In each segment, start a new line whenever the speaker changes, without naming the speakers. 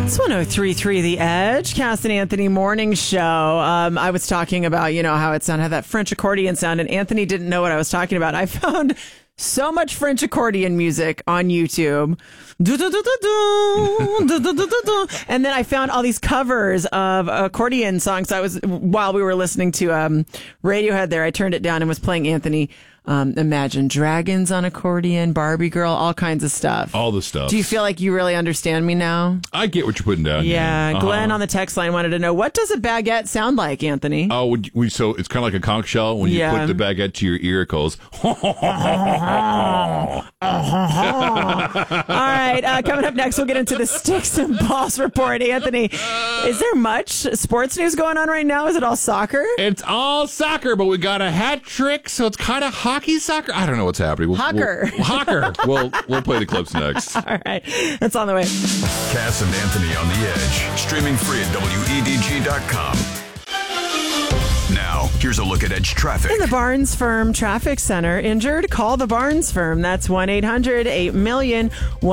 It's 103.3 The Edge, Cass and Anthony morning show. I was talking about, how it had that French accordion sound, and Anthony didn't know what I was talking about. I found so much French accordion music on YouTube. And then I found all these covers of accordion songs. While we were listening to Radiohead there, I turned it down and was playing Anthony. Imagine Dragons on accordion, Barbie Girl, all kinds of stuff.
All the stuff.
Do you feel like you really understand me now?
I get what you're putting down.
Yeah. Glenn on the text line wanted to know, what does a baguette sound like, Anthony?
Oh, so it's kind of like a conch shell. When you put the baguette to your ear, it goes. All
right. Coming up next, we'll get into the Sticks and Balls report. Anthony, is there much sports news going on right now? Is it all soccer?
It's all soccer, but we got a hat trick, so it's kind of hockey soccer. I don't know what's happening.
Hocker.
We'll play the clips next.
All right. That's on the way.
Cass and Anthony on the Edge. Streaming free at WEDG.com. Now, here's a look at Edge traffic.
In the Barnes Firm Traffic Center, injured? Call the Barnes Firm. That's 1-800-8-MILLION,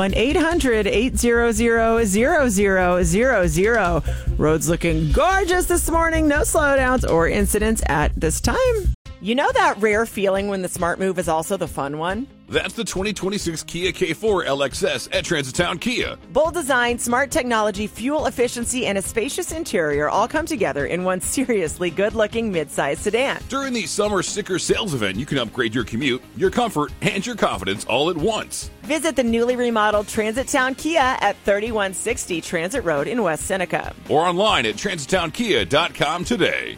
1-800-800-0000. Roads looking gorgeous this morning. No slowdowns or incidents at this time. You know that rare feeling when the smart move is also the fun one?
That's the 2026 Kia K4 LXS at Transitown Kia.
Bold design, smart technology, fuel efficiency, and a spacious interior all come together in one seriously good-looking midsize sedan.
During the summer sticker sales event, you can upgrade your commute, your comfort, and your confidence all at once.
Visit the newly remodeled Transitown Kia at 3160 Transit Road in West Seneca.
Or online at transitownkia.com today.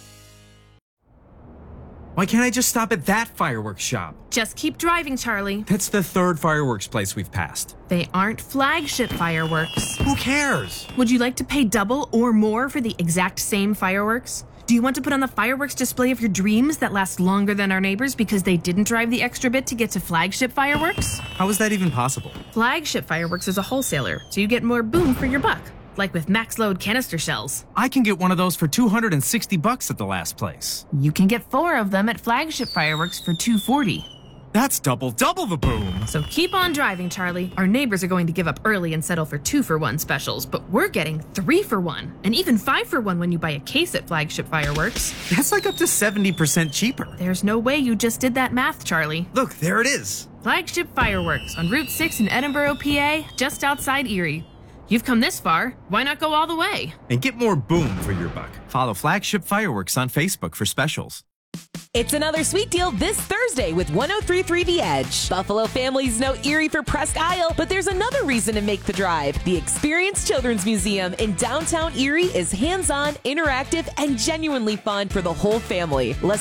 Why can't I just stop at that fireworks shop?
Just keep driving, Charlie.
That's the third fireworks place we've passed.
They aren't flagship fireworks.
Who cares?
Would you like to pay double or more for the exact same fireworks? Do you want to put on the fireworks display of your dreams that last longer than our neighbors because they didn't drive the extra bit to get to flagship fireworks?
How is that even possible?
Flagship fireworks is a wholesaler, so you get more boom for your buck. Like with max load canister shells.
I can get one of those for $260 at the last place.
You can get 4 of them at flagship fireworks for $240.
That's double the boom.
So keep on driving, Charlie. Our neighbors are going to give up early and settle for 2-for-1 specials, but we're getting 3-for-1 and even 5-for-1 when you buy a case at flagship fireworks.
That's like up to 70% cheaper.
There's no way you just did that math, Charlie.
Look, there it is.
Flagship Fireworks on Route 6 in Edinburgh, PA, just outside Erie. You've come this far, why not go all the way?
And get more boom for your buck. Follow Flagship Fireworks on Facebook for specials.
It's another sweet deal this Thursday with 103.3 The Edge. Buffalo families know Erie for Presque Isle, but there's another reason to make the drive. The Experience Children's Museum in downtown Erie is hands-on, interactive, and genuinely fun for the whole family.